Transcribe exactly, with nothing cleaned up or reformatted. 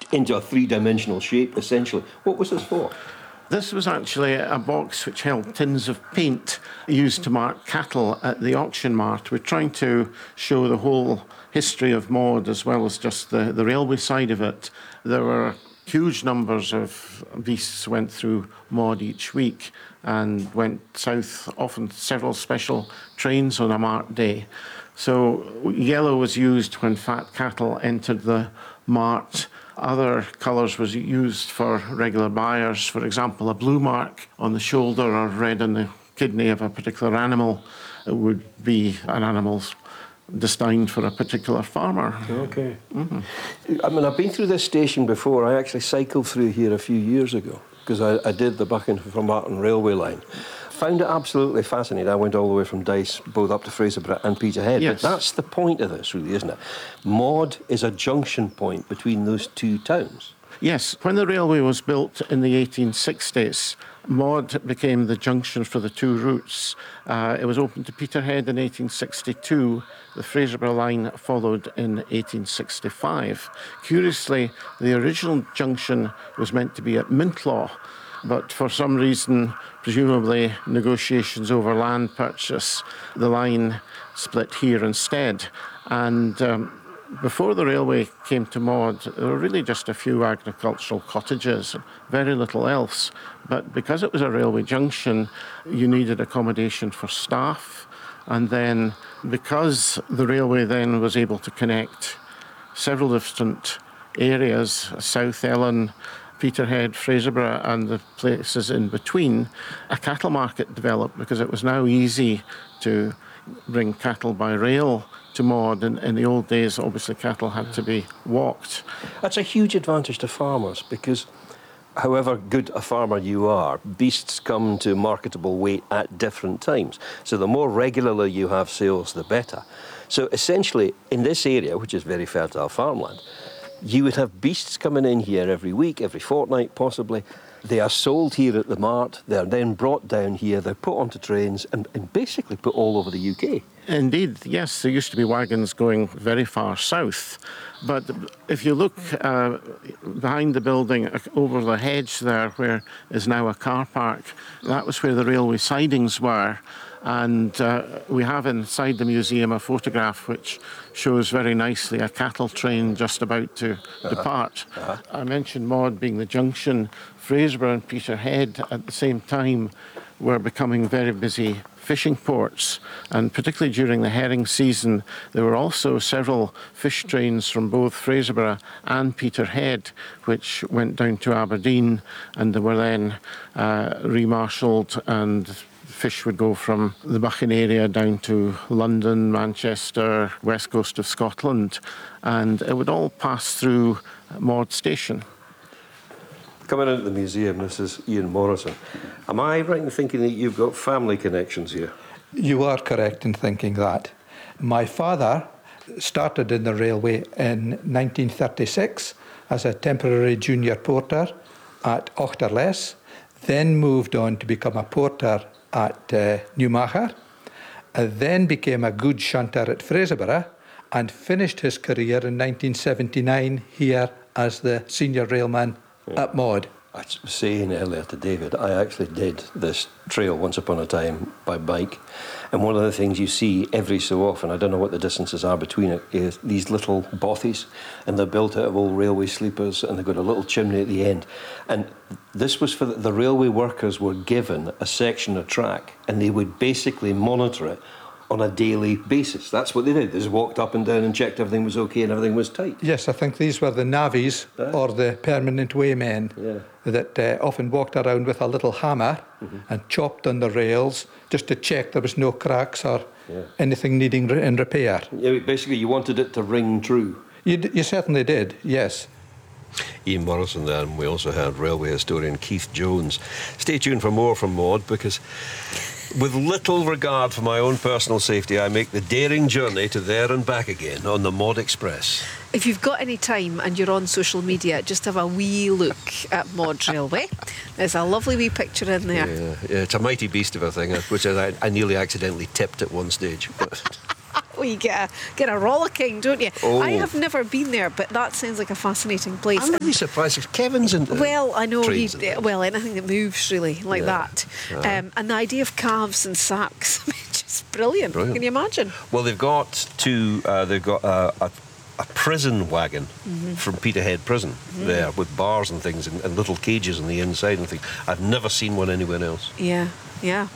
into a three-dimensional shape, essentially. What was this for? This was actually a box which held tins of paint used to mark cattle at the auction mart. We're trying to show the whole history of Maud as well as just the, the railway side of it. There were huge numbers of beasts went through Maud each week and went south, often several special trains on a mart day. So yellow was used when fat cattle entered the mart. Other colours was used for regular buyers. For example, a blue mark on the shoulder or red on the kidney of a particular animal would be an animal's destined for a particular farmer. Okay. Mm-hmm. I mean, I've been through this station before. I actually cycled through here a few years ago because I, I did the Buckingham railway line. Found it absolutely fascinating. I went all the way from Dice, both up to Fraserburgh and Peterhead. Yes. But that's the point of this, really, isn't it? Maud is a junction point between those two towns. Yes. When the railway was built in the eighteen sixties, Maud became the junction for the two routes. Uh, it was opened to Peterhead in eighteen sixty-two. The Fraserburgh line followed in eighteen sixty-five. Curiously, the original junction was meant to be at Mintlaw, but for some reason, presumably negotiations over land purchase, the line split here instead. And um, before the railway came to Maud, there were really just a few agricultural cottages, very little else. But because it was a railway junction, you needed accommodation for staff. And then because the railway then was able to connect several different areas, South Ellen, Peterhead, Fraserburgh and the places in between, a cattle market developed because it was now easy to bring cattle by rail to Maud. In, in the old days, obviously, cattle had to be walked. That's a huge advantage to farmers because however good a farmer you are, beasts come to marketable weight at different times. So the more regularly you have sales, the better. So essentially, in this area, which is very fertile farmland, you would have beasts coming in here every week, every fortnight possibly. They are sold here at the mart. They're then brought down here. They're put onto trains and, and basically put all over the U K. Indeed, yes. There used to be wagons going very far south. But if you look uh, behind the building, uh, over the hedge there, where is now a car park, that was where the railway sidings were. And uh, we have inside the museum a photograph which shows very nicely a cattle train just about to uh-huh. depart. Uh-huh. I mentioned Maud being the junction. Fraserburgh and Peterhead at the same time were becoming very busy fishing ports, and particularly during the herring season, there were also several fish trains from both Fraserburgh and Peterhead which went down to Aberdeen, and they were then uh, remarshalled, and fish would go from the Buchan area down to London, Manchester, west coast of Scotland, and it would all pass through Maud Station. Coming into the museum, this is Ian Morrison. Am I right in thinking that you've got family connections here? You are correct in thinking that. My father started in the railway in nineteen thirty-six as a temporary junior porter at Auchterless, then moved on to become a porter at uh, Newmacher, and then became a goods shunter at Fraserburgh, and finished his career in nineteen seventy-nine here as the senior railman yeah. at Maud. I was saying earlier to David, I actually did this trail once upon a time by bike, and one of the things you see every so often, I don't know what the distances are between it, is these little bothies, and they're built out of old railway sleepers, and they've got a little chimney at the end. And this was for the, the railway workers were given a section of track, and they would basically monitor it on a daily basis. That's what they did. They just walked up and down and checked everything was okay and everything was tight. Yes, I think these were the navvies, yeah. or the permanent waymen, yeah. that uh, often walked around with a little hammer mm-hmm. and chopped on the rails just to check there was no cracks or yeah. anything needing re- in repair. Yeah, basically, you wanted it to ring true. You, d- you certainly did, yes. Ian Morrison there, and we also had railway historian Keith Jones. Stay tuned for more from Maud, because with little regard for my own personal safety, I make the daring journey to there and back again on the Maud Express. If you've got any time and you're on social media, just have a wee look at Maud Railway. There's a lovely wee picture in there. Yeah, yeah, it's a mighty beast of a thing, which I, I nearly accidentally tipped at one stage. But oh, you get a get a rollicking, don't you? Oh. I have never been there, but that sounds like a fascinating place. I'm really surprised if Kevin's into Well, I know he. trains and things. Well, anything that moves, really, like Yeah. that. Um, and the idea of calves and sacks, just brilliant. Brilliant. Can you imagine? Well, they've got two. Uh, they've got uh, a, a prison wagon from Peterhead Prison there with bars and things and, and little cages on the inside and things. I've never seen one anywhere else. Yeah, yeah.